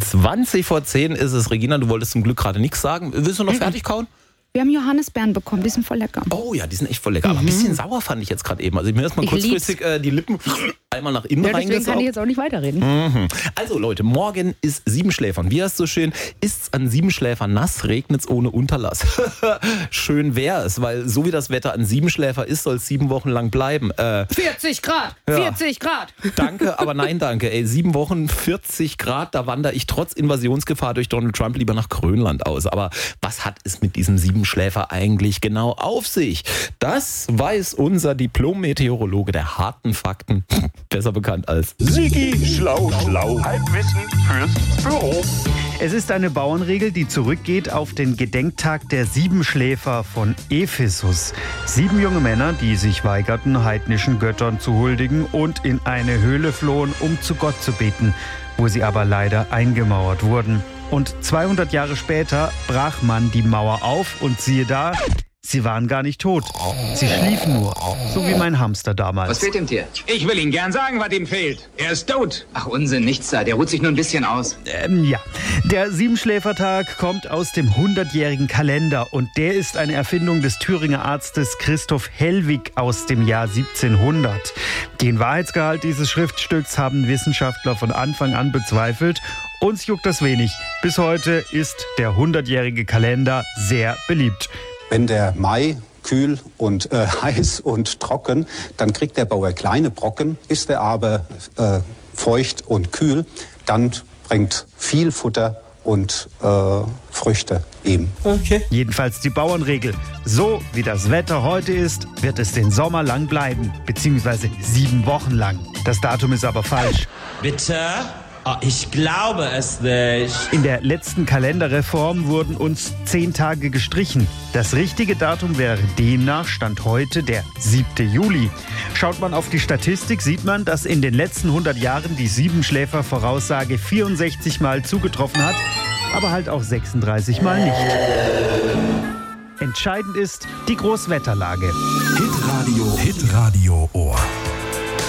20:10 ist es. Regina, du wolltest zum Glück gerade nichts sagen. Willst du noch fertig kauen? Wir haben Johannisbeeren bekommen, die sind voll lecker. Oh ja, die sind echt voll lecker. Aber ein bisschen sauer fand ich jetzt gerade eben. Also mir ist mal kurzfristig die Lippen einmal nach innen reingesaugt. Deswegen kann ich jetzt auch nicht weiterreden. Also Leute, morgen ist Siebenschläfern. Wie heißt es so schön? Ist's an Siebenschläfern nass, regnet's ohne Unterlass. Schön wäre es, weil so wie das Wetter an Siebenschläfer ist, soll es 7 Wochen lang bleiben. 40 Grad, ja. 40 Grad. Danke, aber nein danke. 7 Wochen, 40 Grad, da wandere ich trotz Invasionsgefahr durch Donald Trump lieber nach Grönland aus. Aber was hat es mit diesem Siebenschläfer eigentlich genau auf sich? Das weiß unser Diplom-Meteorologe der harten Fakten, besser bekannt als Sigi Schlau Schlau. Halbwissen fürs Büro. Es ist eine Bauernregel, die zurückgeht auf den Gedenktag der Siebenschläfer von Ephesus. 7 junge Männer, die sich weigerten, heidnischen Göttern zu huldigen und in eine Höhle flohen, um zu Gott zu beten, wo sie aber leider eingemauert wurden. Und 200 Jahre später brach man die Mauer auf und siehe da, sie waren gar nicht tot. Sie schliefen nur, so wie mein Hamster damals. Was fehlt dem Tier? Ich will Ihnen gern sagen, was ihm fehlt. Er ist tot. Ach Unsinn, nichts da. Der ruht sich nur ein bisschen aus. Ja, der Siebenschläfertag kommt aus dem 100-jährigen Kalender und der ist eine Erfindung des Thüringer Arztes Christoph Hellwig aus dem Jahr 1700. Den Wahrheitsgehalt dieses Schriftstücks haben Wissenschaftler von Anfang an bezweifelt. Uns juckt das wenig. Bis heute ist der 100-jährige Kalender sehr beliebt. Wenn der Mai kühl und heiß und trocken, dann kriegt der Bauer kleine Brocken. Ist er aber feucht und kühl, dann bringt viel Futter und Früchte ihm. Okay. Jedenfalls die Bauernregel. So wie das Wetter heute ist, wird es den Sommer lang bleiben. Beziehungsweise 7 Wochen lang. Das Datum ist aber falsch. Bitte? Oh, ich glaube es nicht. In der letzten Kalenderreform wurden uns 10 Tage gestrichen. Das richtige Datum wäre demnach Stand heute der 7. Juli. Schaut man auf die Statistik, sieht man, dass in den letzten 100 Jahren die Siebenschläfer-Voraussage 64 Mal zugetroffen hat, aber halt auch 36 Mal nicht. Entscheidend ist die Großwetterlage. Hitradio Ohr.